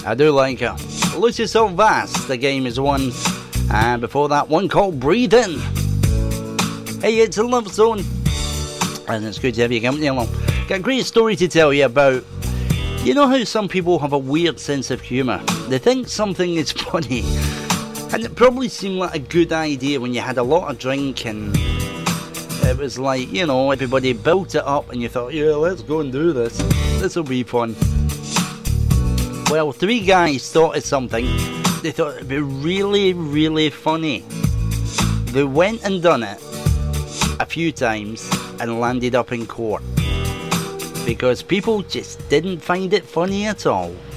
I do like her. Lucy So Vast, the game is one. And before that, one called Breathe In. Hey, it's a Love Zone. And it's good to have you company along. Got a great story to tell you about. You know how some people have a weird sense of humour? They think something is funny. And it probably seemed like a good idea when you had a lot of drink and it was like, you know, everybody built it up and you thought, yeah, let's go and do this. This will be fun. Well, 3 guys thought of something. They thought it'd be really, really funny. They went and done it a few times and landed up in court because people just didn't find it funny at all.